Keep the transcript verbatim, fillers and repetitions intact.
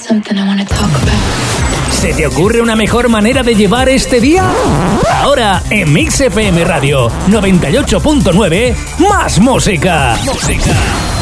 ¿Se te ocurre una mejor manera de llevar este día? Ahora, en Mix F M Radio noventa y ocho punto nueve, más música. Música.